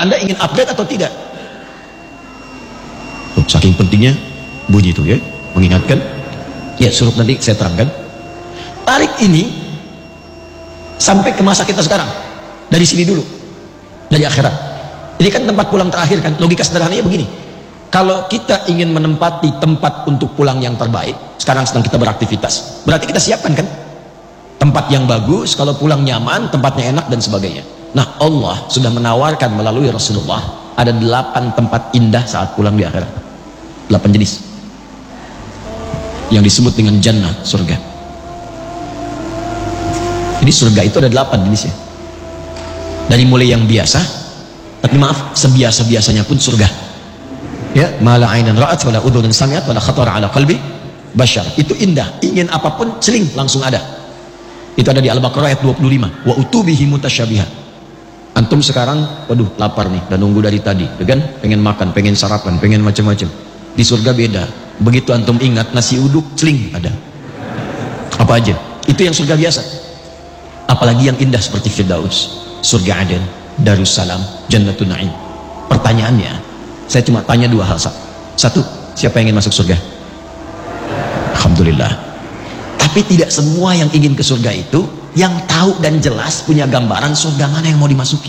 Anda ingin upgrade atau tidak? Saking pentingnya bunyi itu ya, mengingatkan. Ya, suruh nanti saya terangkan. Tarik ini sampai ke masa kita sekarang. Dari sini dulu, dari akhirat. Ini kan tempat pulang terakhir kan. Logika sederhananya begini, kalau kita ingin menempati tempat untuk pulang yang terbaik, sekarang sedang kita beraktivitas, berarti kita siapkan kan tempat yang bagus, kalau pulang nyaman, tempatnya enak dan sebagainya. Nah, Allah sudah menawarkan melalui Rasulullah ada 8 tempat indah saat pulang di akhirat. 8 jenis yang disebut dengan jannah, surga. Jadi surga itu ada 8 jenisnya. Dari mulai yang biasa, tapi maaf, sebiasa-biasanya pun surga. Ya, mala ainan ra'at wala udhun sami'at wala khatara ala qalbi bashar. Itu indah, ingin apapun celing langsung ada. Itu ada di Al-Baqarah ayat 25. Wa utubihi mutasyabiha. Antum sekarang, waduh lapar nih, dan nunggu dari tadi, kan? Pengen makan, pengen sarapan, pengen macam-macam. Di surga beda. Begitu antum ingat nasi uduk, celing ada. Apa aja? Itu yang surga biasa. Apalagi yang indah seperti Firdaus, surga Aden, Darussalam, Jannatun Na'im. Pertanyaannya, saya cuma tanya 2 hal. Satu, siapa yang ingin masuk surga? Alhamdulillah. Tapi tidak semua yang ingin ke surga itu yang tahu dan jelas punya gambaran surga mana yang mau dimasuki.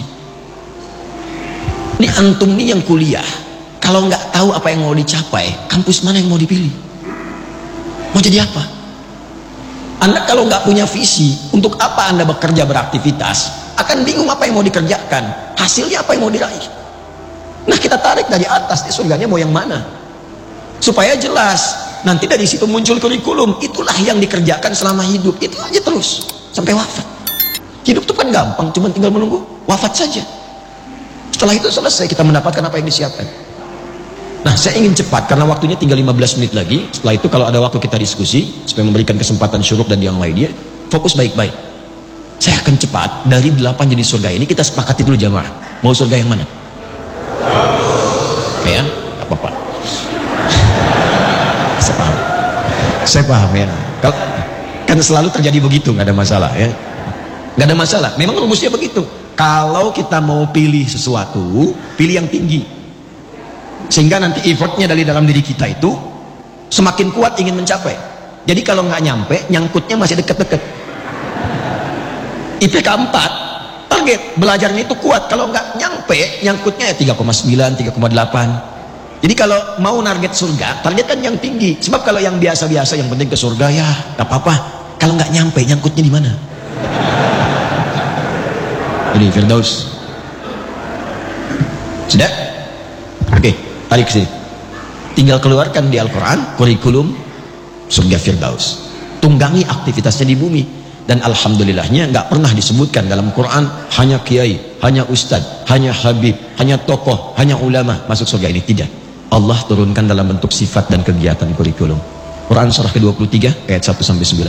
Ini antum nih yang kuliah, kalau nggak tahu apa yang mau dicapai, kampus mana yang mau dipilih? Mau jadi apa? Anda kalau nggak punya visi, untuk apa Anda bekerja beraktivitas? Akan bingung apa yang mau dikerjakan, hasilnya apa yang mau diraih. Nah, kita tarik dari atas, di surganya mau yang mana? Supaya jelas. Nanti dari situ muncul kurikulum, itulah yang dikerjakan selama hidup, itu aja terus sampai wafat. Hidup itu kan gampang, cuma tinggal menunggu wafat saja. Setelah itu selesai, kita mendapatkan apa yang disiapkan. Nah, saya ingin cepat karena waktunya tinggal 15 menit lagi. Setelah itu kalau ada waktu kita diskusi supaya memberikan kesempatan syuruk dan yang lainnya. Fokus baik-baik. Saya akan cepat. Dari 8 jenis surga ini kita sepakati dulu jamaah. Mau surga yang mana? Oke ya, apa-apa. Saya paham ya. Kan selalu terjadi begitu, nggak ada masalah ya. Nggak ada masalah. Memang rumusnya begitu. Kalau kita mau pilih sesuatu, pilih yang tinggi. Sehingga nanti effortnya dari dalam diri kita itu semakin kuat ingin mencapai. Jadi kalau nggak nyampe, nyangkutnya masih deket-deket. IPK 4, target belajarnya itu kuat. Kalau nggak nyampe, nyangkutnya ya 3,9, 3,8. Jadi kalau mau target surga, target kan yang tinggi. Sebab kalau yang biasa-biasa, yang penting ke surga ya, nggak apa-apa. Kalau nggak nyampe, nyangkutnya di mana? Jadi Firdaus. Sudah? Oke, tarik sini. Tinggal keluarkan di Al-Quran kurikulum surga Firdaus. Tunggangi aktivitasnya di bumi. Dan alhamdulillahnya nggak pernah disebutkan dalam Quran hanya kiai, hanya ustadz, hanya habib, hanya tokoh, hanya ulama masuk surga ini. Tidak. Allah turunkan dalam bentuk sifat dan kegiatan kurikulum. Quran surah ke-23 ayat 1-9.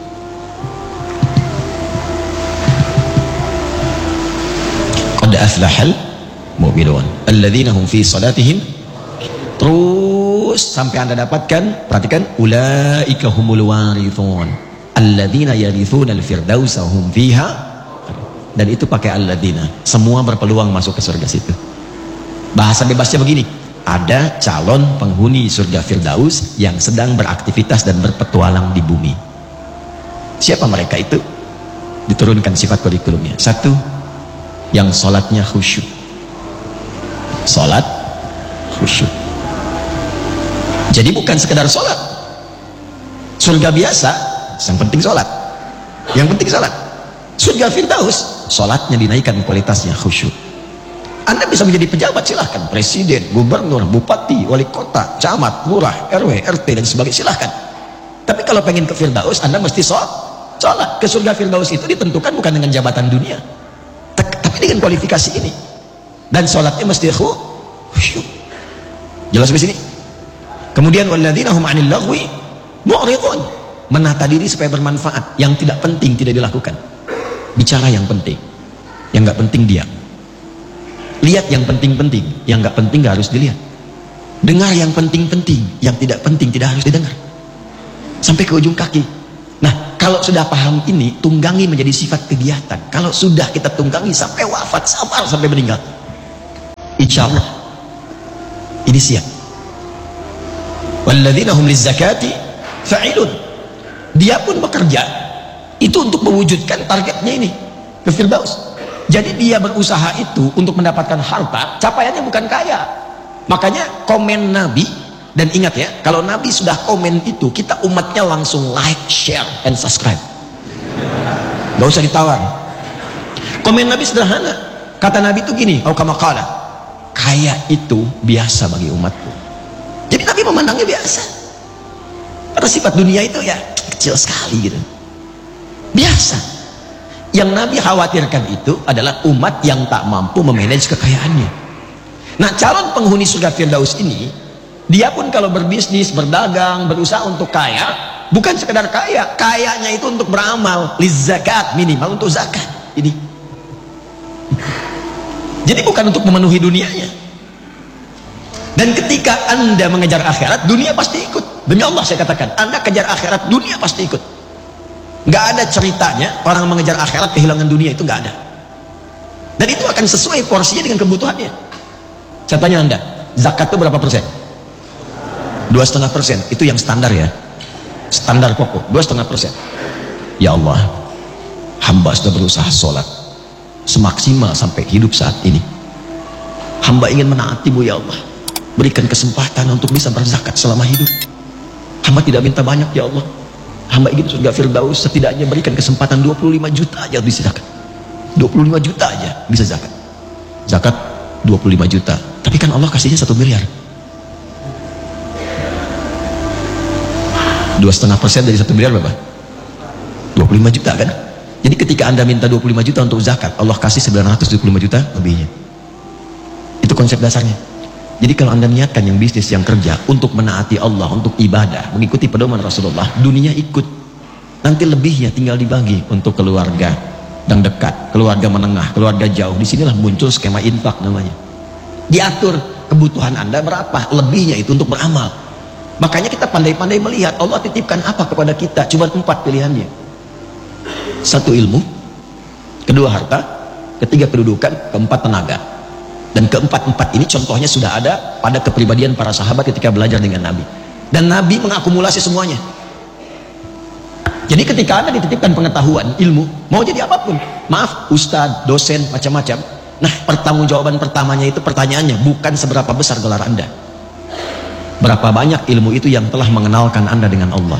Qad aflahal mu'minun alladzina hum fi salatihim, terus sampai Anda dapatkan, perhatikan, ulaika humul warithun alladzina yarithuna al-firdausa hum fiha, dan itu pakai alladzina, semua berpeluang masuk ke surga situ. Bahasa bebasnya begini, ada calon penghuni surga Firdaus yang sedang beraktivitas dan berpetualang di bumi. Siapa mereka itu? Diturunkan sifat kurikulumnya. 1, yang sholatnya khusyuk. Sholat khusyuk. Jadi bukan sekedar sholat. Surga biasa, yang penting sholat. Yang penting sholat. Surga Firdaus, sholatnya dinaikkan kualitasnya khusyuk. Anda bisa menjadi pejabat, silahkan. Presiden, gubernur, bupati, wali kota, camat, lurah, RW, RT, dan sebagainya, silahkan. Tapi kalau pengen ke Firdaus, Anda mesti sholat. Ke surga Firdaus itu ditentukan bukan dengan jabatan dunia, tapi dengan kualifikasi ini. Dan sholatnya mesti khusyuk. Jelas di sini? Kemudian walladzina hum 'anil lagwi mu'ridun, menata diri supaya bermanfaat. Yang tidak penting tidak dilakukan. Bicara yang penting, yang nggak penting diam. Lihat yang penting-penting, yang nggak penting nggak harus dilihat. Dengar yang penting-penting, yang tidak penting tidak harus didengar. Sampai ke ujung kaki. Nah, kalau sudah paham ini, tunggangi menjadi sifat kegiatan. Kalau sudah kita tunggangi sampai wafat, sabar sampai meninggal. Insya Allah ini siap. Walladzina hum lizzakati fa'ilun. Dia pun bekerja itu untuk mewujudkan targetnya ini ke Firdaus. Jadi dia berusaha itu untuk mendapatkan harta, capaiannya bukan kaya. Makanya komen Nabi, dan ingat ya, kalau Nabi sudah komen itu, kita umatnya langsung like, share, and subscribe. Gak usah ditawar. Komen Nabi sederhana. Kata Nabi itu gini, kama qala, kaya itu biasa bagi umatku. Jadi Nabi memandangnya biasa. Karena sifat dunia itu ya kecil sekali gitu. Biasa. Yang Nabi khawatirkan itu adalah umat yang tak mampu memanage kekayaannya. Nah, calon penghuni surga Firdaus ini, dia pun kalau berbisnis, berdagang, berusaha untuk kaya, bukan sekedar kaya, kayanya itu untuk beramal, lizakat, minimal untuk zakat. Ini. Jadi bukan untuk memenuhi dunianya. Dan ketika Anda mengejar akhirat, dunia pasti ikut. Demi Allah saya katakan, Anda kejar akhirat, dunia pasti ikut. Nggak ada ceritanya orang mengejar akhirat kehilangan dunia, itu nggak ada. Dan itu akan sesuai porsinya dengan kebutuhannya. Saya tanya Anda, zakat itu berapa persen? 2,5%. Itu yang standar ya, standar pokok 2,5%. Ya Allah, hamba sudah berusaha sholat semaksimal sampai hidup saat ini. Hamba ingin menaati-Mu ya Allah, berikan kesempatan untuk bisa berzakat selama hidup. Hamba tidak minta banyak ya Allah, hamba ingin surga Firdaus, setidaknya berikan kesempatan 25 juta aja bisa zakat. 25 juta aja bisa zakat. Zakat 25 juta. Tapi kan Allah kasihnya 1 miliar. 2,5% dari 1 miliar berapa? 25 juta kan? Jadi ketika Anda minta 25 juta untuk zakat, Allah kasih 975 juta lebihnya. Itu konsep dasarnya. Jadi kalau Anda niatkan yang bisnis, yang kerja untuk menaati Allah, untuk ibadah, mengikuti pedoman Rasulullah, dunia ikut. Nanti lebihnya tinggal dibagi untuk keluarga yang dekat, keluarga menengah, keluarga jauh. Disinilah muncul skema infak namanya. Diatur kebutuhan Anda berapa, lebihnya itu untuk beramal. Makanya kita pandai-pandai melihat Allah titipkan apa kepada kita. Cuma 4 pilihannya. 1 ilmu, 2 harta, 3 kedudukan, 4 tenaga. Dan keempat-empat ini contohnya sudah ada pada kepribadian para sahabat ketika belajar dengan Nabi. Dan Nabi mengakumulasi semuanya. Jadi ketika Anda dititipkan pengetahuan, ilmu, mau jadi apapun, maaf, ustadz, dosen, macam-macam. Nah, pertanggungjawaban pertamanya itu, pertanyaannya bukan seberapa besar gelar Anda, berapa banyak ilmu itu yang telah mengenalkan Anda dengan Allah.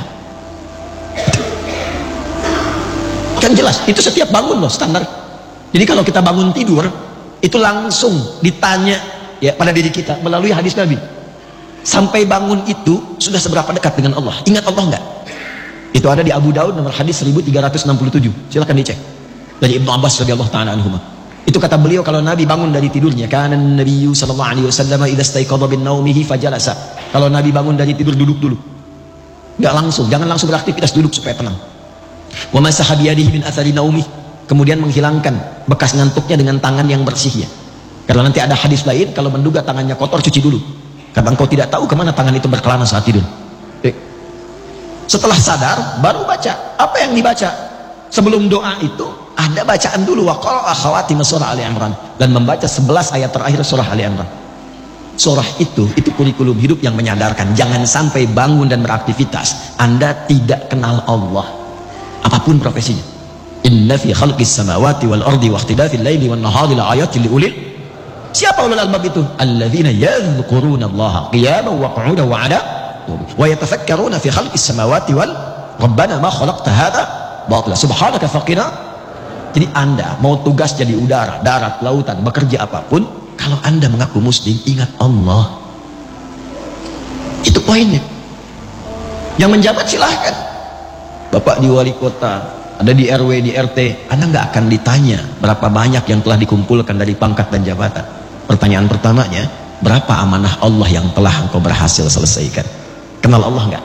Kan jelas, itu setiap bangun loh standar. Jadi kalau kita bangun tidur, itu langsung ditanya ya pada diri kita melalui hadis Nabi, sampai bangun itu sudah seberapa dekat dengan Allah, ingat Allah enggak? Itu ada di Abu Daud nomor hadis 1367, silakan dicek, dari Ibnu Abbas radhiyallahu ta'ala anhuma. Itu kata beliau, kalau Nabi bangun dari tidurnya, kana Nabiyyu sallallahu alaihi wasallam idza istaiqadha min naumihi fajalasa. Kalau Nabi bangun dari tidur, duduk dulu, enggak langsung, jangan langsung beraktivitas, duduk supaya tenang. Wa masaha biyadihi min athari naumihi, kemudian menghilangkan bekas ngantuknya dengan tangan yang bersih ya. Karena nanti ada hadis lain, kalau menduga tangannya kotor, cuci dulu, karena engkau tidak tahu kemana tangan itu berkelana saat tidur. Setelah sadar baru baca. Apa yang dibaca? Sebelum doa itu ada bacaan dulu, wa qara'a khawatim surah Ali Imran, dan membaca 11 ayat terakhir surah Ali Imran. Surah itu kurikulum hidup yang menyadarkan jangan sampai bangun dan beraktivitas Anda tidak kenal Allah, apapun profesinya. Inna fi khalqis samawati wal ardi wa ikhtilafil laili wan nahari la ayatin liulil. Siapa ulul albab itu? Alladzina yadhkuruna Allaha qiyaman wa qu'udan wa 'ala wa yatafakkaruna fi khalqis samawati wal rabbana ma khalaqta hadha batila subhanaka faqina. Jadi Anda mau tugas jadi udara, darat, lautan, bekerja apapun, kalau Anda mengaku muslim, ingat Allah. Itu poinnya. Yang menjabat silahkan. Bapak di wali kota, ada di RW, di RT, Anda nggak akan ditanya berapa banyak yang telah dikumpulkan dari pangkat dan jabatan. Pertanyaan pertamanya, berapa amanah Allah yang telah engkau berhasil selesaikan? Kenal Allah nggak?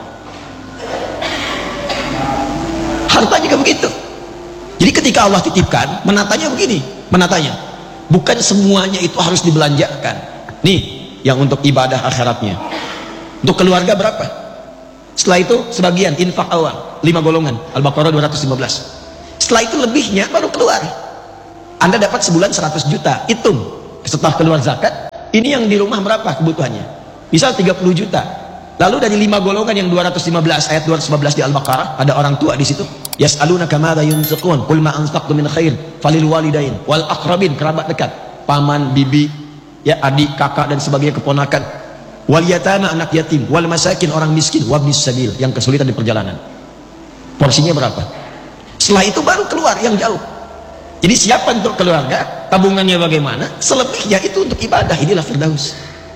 Harta juga begitu. Jadi ketika Allah titipkan, menatanya begini, menatanya bukan semuanya itu harus dibelanjakan. Nih, yang untuk ibadah akhiratnya. Untuk keluarga berapa? Setelah itu sebagian infak awal, 5 golongan, Al-Baqarah 215. Setelah itu lebihnya baru keluar. Anda dapat sebulan 100 juta, hitung setelah keluar zakat Ini yang di rumah berapa kebutuhannya? Misal 30 juta. Lalu dari 5 golongan yang 215, ayat 215 di Al-Baqarah, ada orang tua di situ. Yas'alunaka madza yunfiqun qul ma anfaqtum min khair falil walidain wal aqrabin, kerabat dekat, paman, bibi, ya adik, kakak dan sebagainya, keponakan, wal yatama, anak yatim, wal masakin, orang miskin, wabnis sabil, yang kesulitan di perjalanan. Porsinya berapa? Setelah itu baru keluar yang jauh. Jadi siapa untuk keluarga, tabungannya bagaimana, selebihnya itu untuk ibadah. Inilah Firdaus.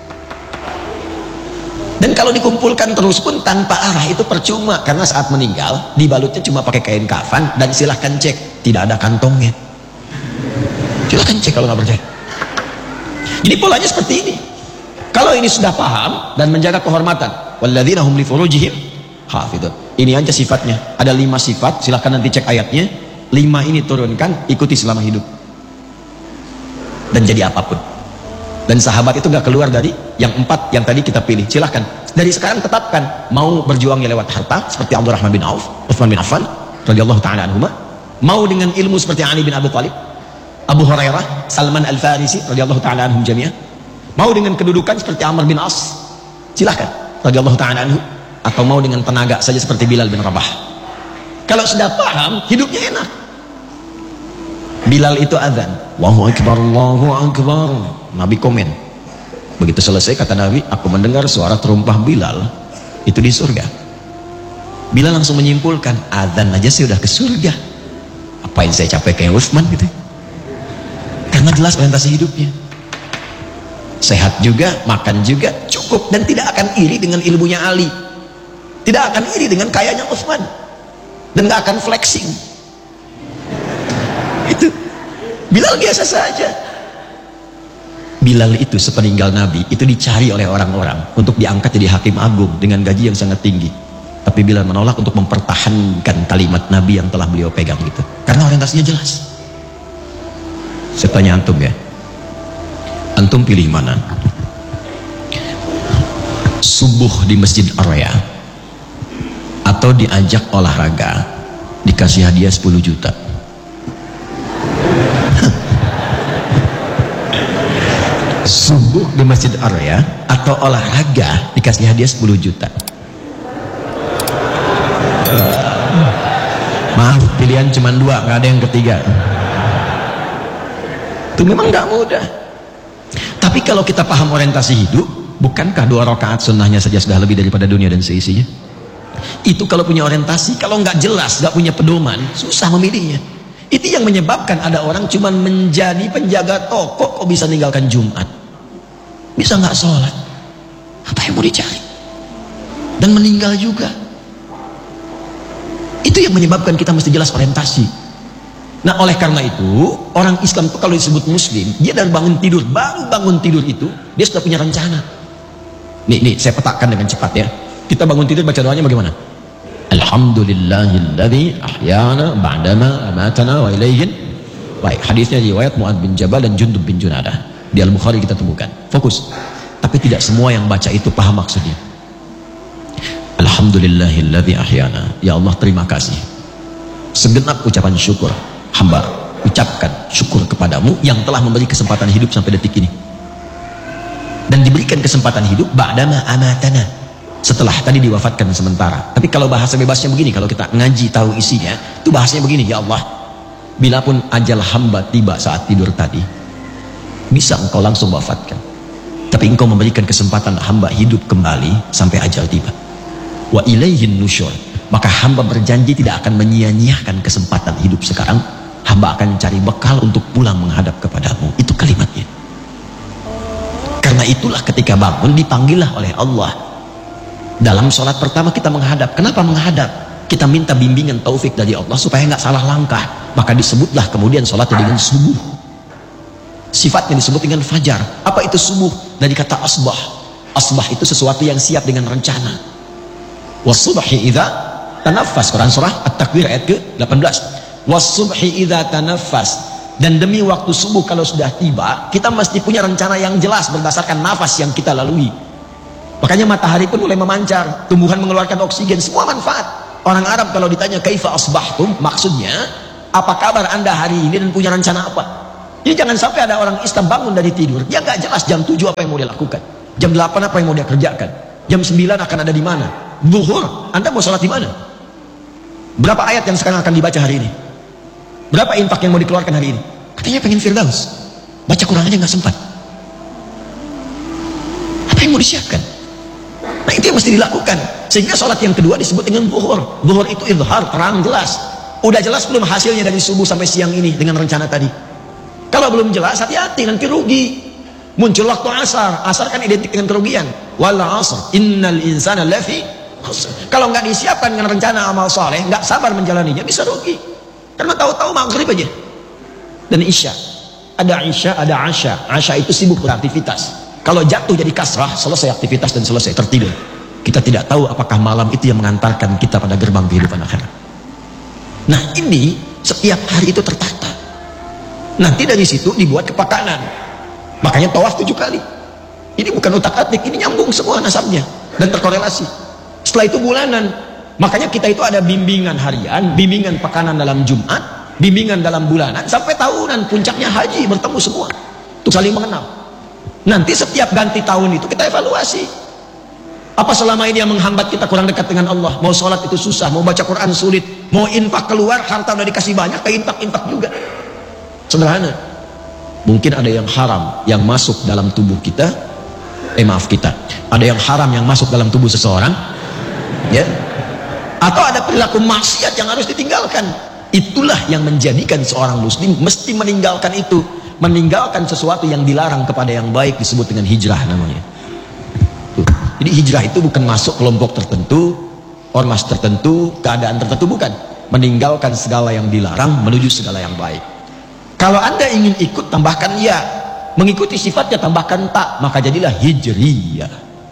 Dan kalau dikumpulkan terus pun tanpa arah itu percuma, karena saat meninggal dibalutnya cuma pakai kain kafan, dan silahkan cek tidak ada kantongnya. Silahkan cek kalau nggak percaya. Jadi polanya seperti ini. Kalau ini sudah paham dan menjaga kehormatan, walladzina hum li furujihim hafidun. Ini aja sifatnya. Ada 5 sifat, silahkan nanti cek ayatnya. 5 ini turunkan, ikuti selama hidup. Dan jadi apapun. Dan sahabat itu gak keluar dari yang 4 yang tadi kita pilih. Silahkan dari sekarang tetapkan, mau berjuangnya lewat harta seperti Abdurrahman bin Auf, Utsman bin Affan radhiyallahu taala anhuma, mau dengan ilmu seperti Ali bin Abi Thalib, Abu Hurairah, Salman Al-Farisi radhiyallahu taala anhum jami'ah, mau dengan kedudukan seperti Amr bin As, silahkan radhiyallahu taala anhu, atau mau dengan tenaga saja seperti Bilal bin Rabah. Kalau sudah paham, hidupnya enak. Bilal itu azan, Allahu Akbar, Allahu Akbar. Nabi komen, begitu selesai kata Nabi, aku mendengar suara terumpah Bilal itu di surga. Bilal langsung menyimpulkan, azan aja sih udah ke surga, apain saya capek kayak Utsman gitu. Karena jelas orientasi hidupnya, sehat juga, makan juga, cukup, dan tidak akan iri dengan ilmunya Ali, tidak akan iri dengan kayanya Utsman, dan gak akan flexing. Itu Bilal biasa saja. Bilal itu sepeninggal Nabi itu dicari oleh orang-orang untuk diangkat jadi hakim agung dengan gaji yang sangat tinggi, tapi Bilal menolak untuk mempertahankan kalimat Nabi yang telah beliau pegang gitu, karena orientasinya jelas. Saya tanya antum ya, antum pilih mana? Subuh di Masjid Ar-Raya atau diajak olahraga dikasih hadiah 10 juta? Subuh di Masjid Ar-Raya atau olahraga dikasih hadiah 10 juta? Maaf, pilihan cuma 2, nggak ada yang ketiga. Itu memang nggak mudah. Tapi kalau kita paham orientasi hidup, bukankah 2 rakaat sunnahnya saja sudah lebih daripada dunia dan seisinya? Itu kalau punya orientasi. Kalau nggak jelas, nggak punya pedoman, susah memilihnya. Itu yang menyebabkan ada orang cuma menjadi penjaga toko kok bisa meninggalkan Jumat, bisa nggak sholat, apa yang mau dicari, dan meninggal juga. Itu yang menyebabkan kita mesti jelas orientasi. Nah, oleh karena itu orang Islam itu kalau disebut muslim, dia dari bangun tidur, baru bangun tidur itu dia sudah punya rencana. Nih saya petakan dengan cepat ya. Kita bangun tidur baca doanya bagaimana? Alhamdulillahilladzi ahyana ba'dama amatana wa ilaihin. Baik, hadisnya riwayat Mu'adz bin Jabal dan Jundub bin Junadah. Di Al-Bukhari kita temukan. Fokus. Tapi tidak semua yang baca itu paham maksudnya. Alhamdulillahilladzi ahyana. Ya Allah, terima kasih. Segenap ucapan syukur hamba ucapkan syukur kepadamu yang telah memberi kesempatan hidup sampai detik ini. Dan diberikan kesempatan hidup ba'dama amatana, setelah tadi diwafatkan sementara. Tapi kalau bahasa bebasnya begini, kalau kita ngaji tahu isinya, itu bahasanya begini, ya Allah, bila pun ajal hamba tiba saat tidur tadi, bisa engkau langsung wafatkan, tapi engkau memberikan kesempatan hamba hidup kembali sampai ajal tiba. Wa ilaihin nusyur, maka hamba berjanji tidak akan menyia-nyiakan kesempatan hidup sekarang. Hamba akan cari bekal untuk pulang menghadap kepadamu. Itu kalimatnya. Karena itulah ketika bangun dipanggillah oleh Allah. Dalam sholat pertama kita menghadap. Kenapa menghadap? Kita minta bimbingan taufik dari Allah supaya nggak salah langkah. Maka disebutlah kemudian sholatnya dengan subuh. Sifatnya disebut dengan fajar. Apa itu subuh? Dari kata asbah. Asbah itu sesuatu yang siap dengan rencana. Wasubhi idza tanaffas. Quran surah At-Takwir ayat ke-18. Wasubhi idza tanaffas. Dan demi waktu subuh kalau sudah tiba, kita mesti punya rencana yang jelas berdasarkan nafas yang kita lalui. Makanya matahari pun mulai memancar, tumbuhan mengeluarkan oksigen, semua manfaat. Orang Arab kalau ditanya kaifa asbahtum, maksudnya apa kabar anda hari ini dan punya rencana apa? Jadi jangan sampai ada orang Islam bangun dari tidur, dia nggak jelas jam 7 apa yang mau dia lakukan, jam 8 apa yang mau dia kerjakan, jam 9 akan ada di mana, zuhur Anda mau sholat di mana, berapa ayat yang sekarang akan dibaca hari ini, berapa infak yang mau dikeluarkan hari ini. Katanya pengen firdaus, baca Quran aja nggak sempat. Apa yang mau disiapkan? Nah itu yang mesti dilakukan. Sehingga sholat yang kedua disebut dengan zuhur. Zuhur itu izhar, terang jelas. Udah jelas belum hasilnya dari subuh sampai siang ini dengan rencana tadi? Kalau belum jelas, hati-hati, nanti rugi. Muncul waktu asar, asar kan identik dengan kerugian. Wal asr, innal insana lafi khusr. Kalau nggak disiapkan dengan rencana amal soleh, nggak sabar menjalaninya, bisa rugi. Karena tahu-tahu maghrib aja. Dan isya, ada isya, ada asya. Asya itu sibuk beraktivitas. Kalau jatuh jadi kasrah, selesai aktivitas dan selesai tertidur. Kita tidak tahu apakah malam itu yang mengantarkan kita pada gerbang kehidupan akhirat. Nah ini setiap hari itu tertata. Nanti dari situ dibuat kepakanan. Makanya tawaf 7 kali. Ini bukan utak-atik, ini nyambung semua nasabnya dan terkorelasi. Setelah itu bulanan. Makanya kita itu ada bimbingan harian, bimbingan pekanan dalam Jumat, bimbingan dalam bulanan, sampai tahunan, puncaknya haji, bertemu semua untuk saling mengenal. Nanti setiap ganti tahun itu kita evaluasi. Apa selama ini yang menghambat kita kurang dekat dengan Allah? Mau sholat itu susah, mau baca Quran sulit, mau infak keluar, harta udah dikasih banyak, kayak infak juga. Sederhana. Mungkin ada yang haram yang masuk dalam tubuh kita. Ada yang haram yang masuk dalam tubuh seseorang, ya. Atau ada perilaku maksiat yang harus ditinggalkan. Itulah yang menjadikan seorang muslim mesti meninggalkan itu. Meninggalkan sesuatu yang dilarang kepada yang baik disebut dengan hijrah namanya. Jadi hijrah itu bukan masuk kelompok tertentu, ormas tertentu, keadaan tertentu, bukan. Meninggalkan segala yang dilarang menuju segala yang baik. Kalau Anda ingin ikut, tambahkan ya. Mengikuti sifatnya, tambahkan tak. Maka jadilah hijriyah.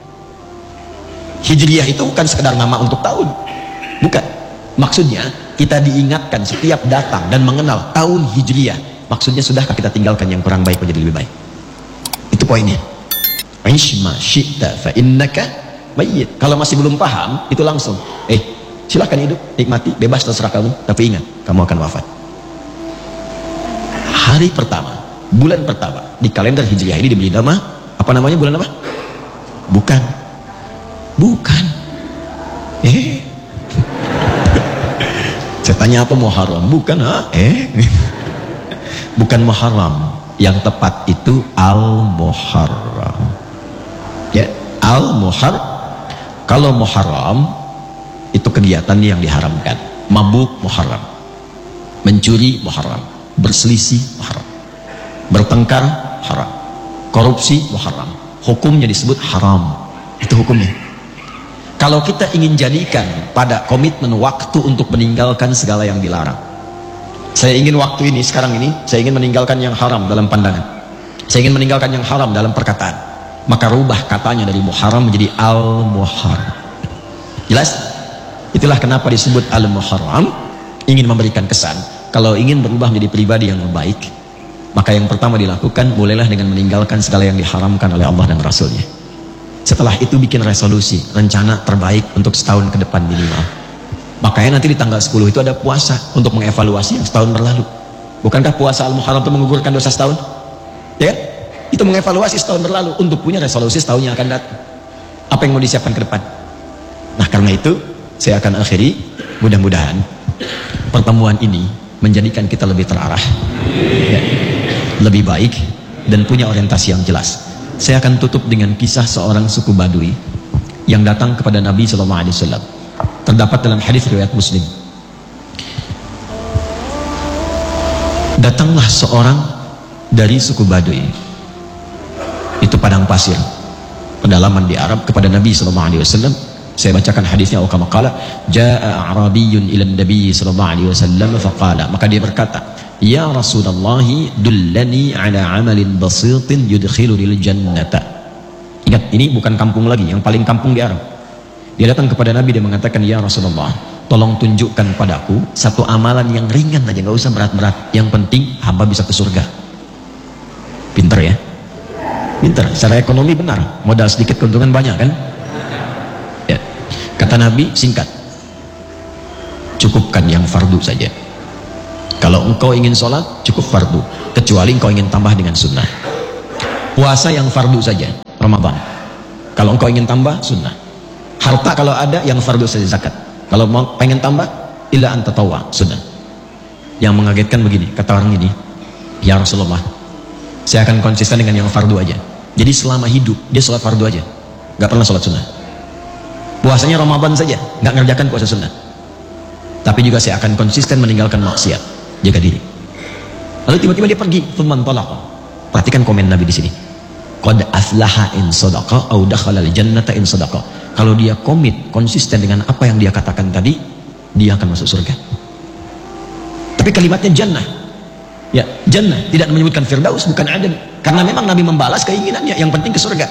Hijriyah itu bukan sekedar nama untuk tahun. Bukan. Maksudnya, kita diingatkan setiap datang dan mengenal tahun hijriyah. Maksudnya, sudahkah kita tinggalkan yang kurang baik menjadi lebih baik? Itu poinnya. Aish ma syi'ta fa innaka mayyit. Kalau masih belum paham, itu langsung. Silakan hidup, nikmati, bebas terserah kamu. Tapi ingat, kamu akan wafat. Hari pertama, bulan pertama di kalender hijriah ini diberi nama apa namanya? Bulan apa? Bukan saya tanya apa? Muharram? Bukan, bukan Muharram. Yang tepat itu Al-Muharram, ya. Al-Muharram. Kalau Muharram itu kegiatan yang diharamkan. Mabuk Muharram, mencuri Muharram, berselisih Muharram, bertengkar haram, korupsi Muharram, hukumnya disebut haram. Itu hukumnya. Kalau kita ingin jadikan pada komitmen waktu untuk meninggalkan segala yang dilarang, saya ingin waktu ini, sekarang ini, saya ingin meninggalkan yang haram dalam pandangan, saya ingin meninggalkan yang haram dalam perkataan, maka rubah katanya dari Muharram menjadi Al-Muharram. Jelas? Itulah kenapa disebut Al-Muharram. Ingin memberikan kesan, kalau ingin berubah menjadi pribadi yang baik, maka yang pertama dilakukan, mulailah dengan meninggalkan segala yang diharamkan oleh Allah dan Rasulnya. Setelah itu bikin resolusi, rencana terbaik untuk setahun ke depan minimal. Makanya nanti di tanggal 10 itu ada puasa untuk mengevaluasi yang setahun berlalu. Bukankah puasa Al-Muharram itu menggugurkan dosa setahun? Ya kan? Itu mengevaluasi setahun berlalu untuk punya resolusi setahun yang akan datang. Apa yang mau disiapkan ke depan? Nah karena itu saya akan akhiri. Mudah-mudahan pertemuan ini menjadikan kita lebih terarah, ya, lebih baik, dan punya orientasi yang jelas. Saya akan tutup dengan kisah seorang suku Badui yang datang kepada Nabi SAW. Terdapat dalam hadis riwayat Muslim. Datanglah seorang dari suku Badui, itu padang pasir, pedalaman di Arab, kepada Nabi SAW. Saya bacakan hadisnya. Kama qala jaa a'rabiyyun ila Nabi SAW faqala, maka dia berkata, ya Rasulullah, dullani ala amalin basitin yudkhilunil jannata. Ingat, ini bukan kampung lagi, yang paling kampung di Arab. Dia datang kepada Nabi, dia mengatakan, ya Rasulullah, tolong tunjukkan padaku satu amalan yang ringan aja, nggak usah berat-berat, yang penting hamba bisa ke surga. Pinter ya? Pinter, secara ekonomi benar, modal sedikit keuntungan banyak kan? Ya. Kata Nabi, singkat, cukupkan yang fardu saja. Kalau engkau ingin sholat cukup fardu, kecuali engkau ingin tambah dengan sunnah. Puasa yang fardu saja Ramadan, kalau engkau ingin tambah sunnah. Harta kalau ada yang fardu saja zakat. Kalau mau pengen tambah illa an tatawwa sunnah. Yang mengagetkan begini, kata orang ini, ya Rasulullah, saya akan konsisten dengan yang fardu aja. Jadi selama hidup dia sholat fardu aja, nggak pernah sholat sunnah. Puasanya Ramadan saja, nggak ngerjakan puasa sunnah. Tapi juga saya akan konsisten meninggalkan maksiat, jaga diri. Lalu tiba-tiba dia pergi, thumman talaqa. Perhatikan komen Nabi di sini. Qad aflaha in sadaqa au dakhala al-jannata in sadaqa. Kalau dia komit, konsisten dengan apa yang dia katakan tadi, dia akan masuk surga. Tapi kalimatnya jannah. Ya, jannah tidak menyebutkan firdaus, bukan adan. Karena memang Nabi membalas keinginannya, yang penting ke surga.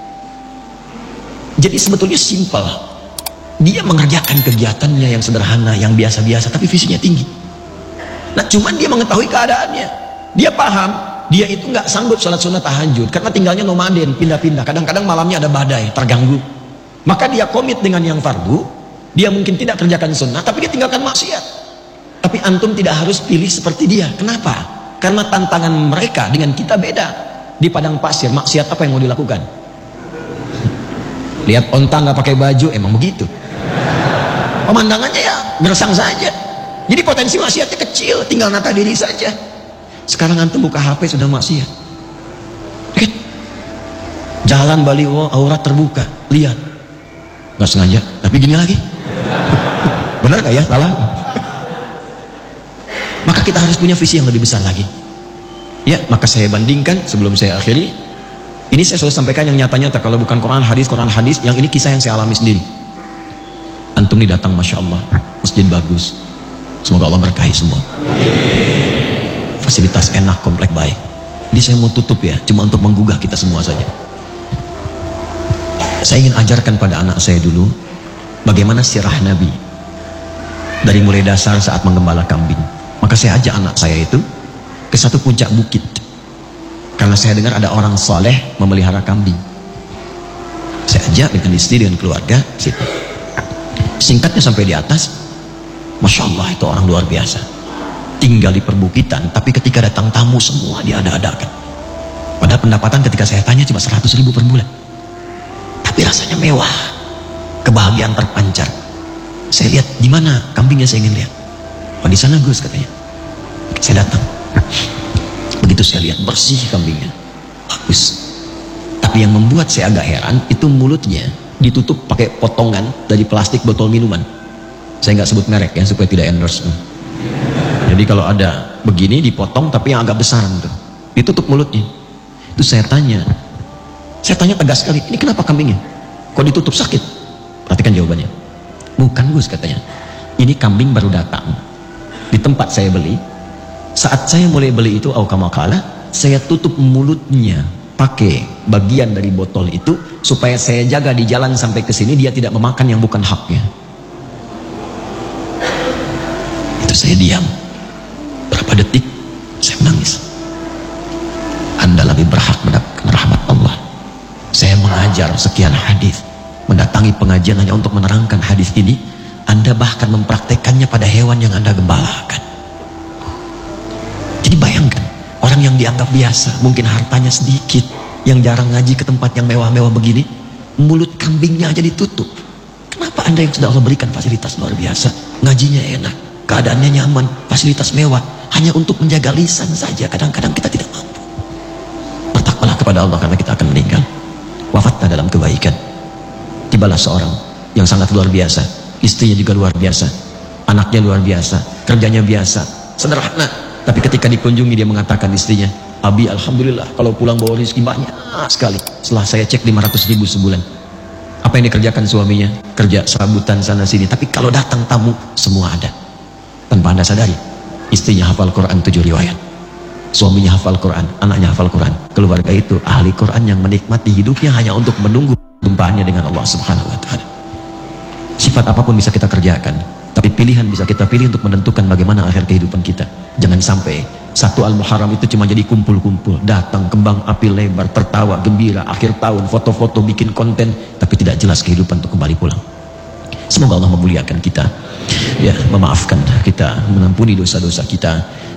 Jadi sebetulnya simpel. Dia mengerjakan kegiatannya yang sederhana, yang biasa-biasa, tapi visinya tinggi. Nah, cuman dia mengetahui keadaannya. Dia paham, dia itu nggak sanggup sholat sunnah tahajud karena tinggalnya nomaden, pindah-pindah. Kadang-kadang malamnya ada badai, terganggu. Maka dia komit dengan yang fardu. Dia mungkin tidak kerjakan sunnah, tapi dia tinggalkan maksiat. Tapi antum tidak harus pilih seperti dia. Kenapa? Karena tantangan mereka dengan kita beda. Di padang pasir, maksiat apa yang mau dilakukan? Lihat onta nggak pakai baju, emang begitu. Pemandangannya ya gersang saja. Jadi potensi maksiatnya kecil, tinggal nata diri saja. Sekarang antum buka HP sudah maksiat. Jalan baliho, aurat terbuka, lihat. Nggak sengaja, tapi gini lagi. Benar nggak ya? Salah. Maka kita harus punya visi yang lebih besar lagi. Ya, maka saya bandingkan sebelum saya akhiri. Ini saya selalu sampaikan yang nyata-nyata. Kalau bukan Quran hadis, yang ini kisah yang saya alami sendiri. Antum nih datang, masya Allah, masjid bagus. Semoga Allah berkahi semua. Fasilitas enak, komplek baik. Jadi saya mau tutup ya, cuma untuk menggugah kita semua saja. Saya ingin ajarkan pada anak saya dulu bagaimana sirah Nabi dari mulai dasar saat menggembala kambing. Maka saya ajak anak saya itu ke satu puncak bukit, karena saya dengar ada orang soleh memelihara kambing. Saya ajak dengan istri, dengan keluarga situ. Singkatnya sampai di atas, masya Allah itu orang luar biasa. Tinggal di perbukitan, tapi ketika datang tamu semua diada-adakan. Padahal pendapatan ketika saya tanya cuma 100.000 per bulan. Tapi rasanya mewah, kebahagiaan terpancar. Saya lihat, di mana kambingnya, saya ingin lihat. Oh, di sana Gus, katanya. Saya datang. Begitu saya lihat, bersih kambingnya, bagus. Tapi yang membuat saya agak heran itu mulutnya ditutup pakai potongan dari plastik botol minuman. Saya nggak sebut merek ya supaya tidak endorse. Jadi kalau ada begini dipotong tapi yang agak besar gitu, ditutup mulutnya. Itu saya tanya tegas sekali, ini kenapa kambingnya? Kok ditutup, sakit? Perhatikan jawabannya. Bukan Gus, katanya. Ini kambing baru datang di tempat saya beli. Saat saya mulai beli itu, aukamakala, saya tutup mulutnya pakai bagian dari botol itu supaya saya jaga di jalan sampai ke sini dia tidak memakan yang bukan haknya. Itu saya diam. Berapa detik saya menangis. Anda lebih berhak mendapatkan rahmat Allah. Saya mengajar sekian hadis, mendatangi pengajian hanya untuk menerangkan hadis ini. Anda bahkan mempraktekannya pada hewan yang Anda gembalakan. Jadi bayangkan, orang yang dianggap biasa, mungkin hartanya sedikit, yang jarang ngaji ke tempat yang mewah-mewah begini, mulut kambingnya aja ditutup. Kenapa Anda yang sudah Allah berikan fasilitas luar biasa, ngajinya enak, keadaannya nyaman, fasilitas mewah, hanya untuk menjaga lisan saja, kadang-kadang kita tidak mampu. Bertakwalah kepada Allah karena kita akan meninggal. Wafatlah dalam kebaikan. Tibalah seorang yang sangat luar biasa, istrinya juga luar biasa, anaknya luar biasa, kerjanya biasa, sederhana. Tapi ketika dikunjungi dia mengatakan istrinya, Abi alhamdulillah kalau pulang bawa rezeki banyak sekali. Setelah saya cek 500.000 sebulan. Apa yang dikerjakan suaminya? Kerja serabutan sana sini. Tapi kalau datang tamu semua ada. Tanpa Anda sadari, istrinya hafal Quran 7 riwayat, suaminya hafal Quran, anaknya hafal Quran. Keluarga itu ahli Quran yang menikmati hidupnya hanya untuk menunggu jumpaannya dengan Allah Subhanahu wa ta'ala. Sifat apapun bisa kita kerjakan, tapi pilihan bisa kita pilih untuk menentukan bagaimana akhir kehidupan kita. Jangan sampai 1 Al-Muharram itu cuma jadi kumpul-kumpul, datang kembang api lebar, tertawa gembira, akhir tahun foto-foto, bikin konten, tapi tidak jelas kehidupan untuk kembali pulang. Semoga Allah memuliakan kita, ya, memaafkan kita, mengampuni dosa-dosa kita.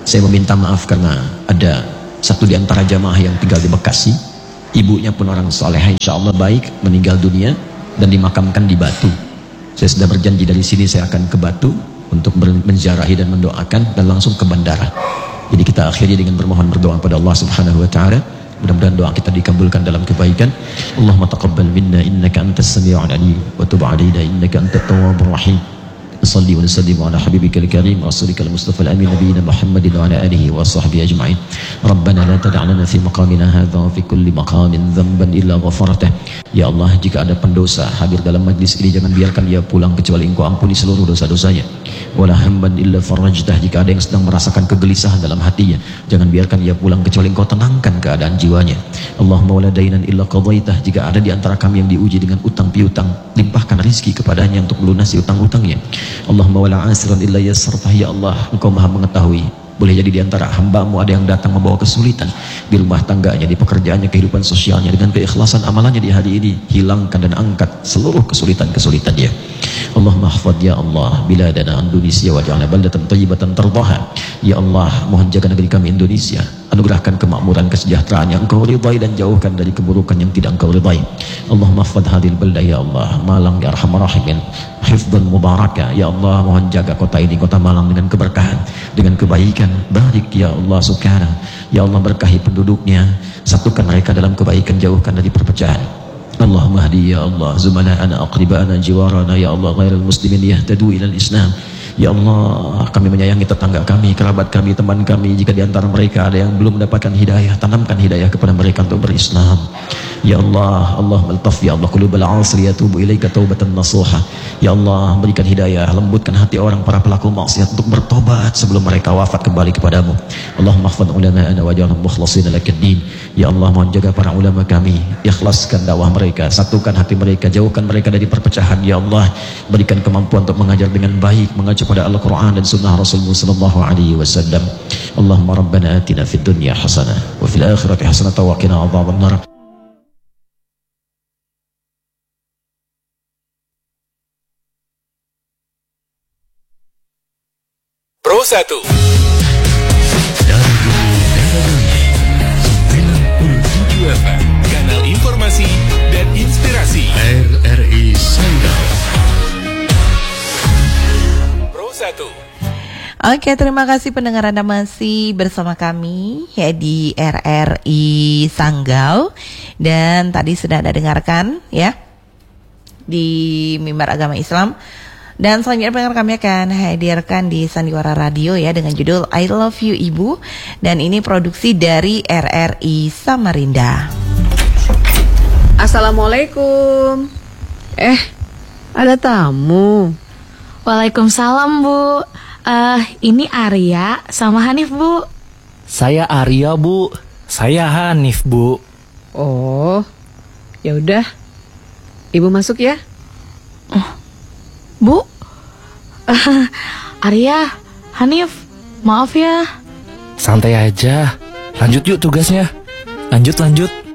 Saya meminta maaf karena ada satu di antara jamaah yang tinggal di Bekasi, ibunya pun orang solehah insya Allah baik, meninggal dunia dan dimakamkan di Batu. Saya sudah berjanji dari sini saya akan ke Batu untuk menziarahi dan mendoakan dan langsung ke bandara. Jadi kita akhiri dengan bermohon berdoa kepada Allah Subhanahu wa taala. Mudah-mudahan doa kita dikabulkan dalam kebaikan. Allahumma taqabbal minna innaka antas sami'ul alim wa tub 'alaina innaka antat tawwabur rahim. Salli wa sallim ala habibikal karim rasulikal mustafa al-amin nabiyina Muhammadin wa ala alihi wa sahbihi ajma'in. Rabbana la tada' lana fi maqamina hadha wa fi kulli maqamin dhanban illa ghafartah. Ya Allah, jika ada pendosa hadir dalam majlis ini, jangan biarkan dia pulang kecuali Engkau ampuni seluruh dosa-dosanya. Wala hamban illa farajtah, jika ada yang sedang merasakan kegelisahan dalam hatinya, jangan biarkan dia pulang kecuali Engkau tenangkan keadaan jiwanya. Allahumma wala dainan illa qadaitah, jika ada di antara kami yang diuji dengan utang piutang, limpahkan rizki kepadanya untuk melunasi utang-utangnya. Allahumma wala asiran illa yassartah, ya Allah, Engkau maha mengetahui. Boleh jadi di antara hamba-Mu ada yang datang membawa kesulitan di rumah tangganya, di pekerjaannya, kehidupan sosialnya. Dengan keikhlasan amalannya di hari ini, hilangkan dan angkat seluruh kesulitan-kesulitan dia. Allahumma hafadh ya Allah biladana Indonesia wa ja'alna baldatan thayyibatan tardaha. Ya Allah, mohon jaga negeri kami Indonesia, anugerahkan kemakmuran, kesejahteraan yang Engkau ridai dan jauhkan dari keburukan yang tidak Engkau ridai. Allahumma hafadh hadhil baldah ya Allah, Malang ya arhamar rahimin, hifdzan mubaraka. Ya Allah, mohon jaga kota ini, kota Malang, dengan keberkahan, dengan kebaikan. Barik ya Allah subhanahu. Ya Allah, berkahi penduduknya, satukan mereka dalam kebaikan, jauhkan dari perpecahan. Allahumma hadi ya Allah zumala'ana aqriba'ana jiwarana ya Allah ghairil muslimin yahtadu ilal Islam. Ya Allah, kami menyayangi tetangga kami, kerabat kami, teman kami. Jika di antara mereka ada yang belum mendapatkan hidayah, tanamkan hidayah kepada mereka untuk berislam. Ya Allah, Allah maltaf ya Allah qulubal asri yatubu ilaika taubatan nasuha. Ya Allah, berikan hidayah, lembutkan hati orang para pelaku maksiat untuk bertobat sebelum mereka wafat kembali kepadamu. Allahumma hafadh ulama'ana waj'alhum mukhlashina lakad-din. Ya Allah, mohon jaga para ulama kami, ikhlaskan dakwah mereka, satukan hati mereka, jauhkan mereka dari perpecahan. Ya Allah, berikan kemampuan untuk mengajar dengan baik, mengacu pada Al-Quran dan Sunnah Rasulullah sallallahu alaihi wasallam. Allahumma rabbana atina fid dunya hasanah wa fil akhirati hasanah wa qina adzabannar. Pro 1 97 FM, kanal informasi dan inspirasi. RRI Sanggal Pro 1. Oke, terima kasih pendengar, Anda masih bersama kami ya di RRI Sanggau. Dan tadi sudah Anda dengarkan ya di Mimbar Agama Islam. Dan selanjutnya pendengar, kami akan hadirkan di Sandiwara Radio ya dengan judul I Love You Ibu. Dan ini produksi dari RRI Samarinda. Assalamualaikum. Ada tamu. Waalaikumsalam, Bu. Ini Arya sama Hanif, Bu. Saya Arya, Bu. Saya Hanif, Bu. Oh, ya udah. Ibu masuk ya. Bu, Arya, Hanif, maaf ya. Santai aja. Lanjut yuk tugasnya. Lanjut.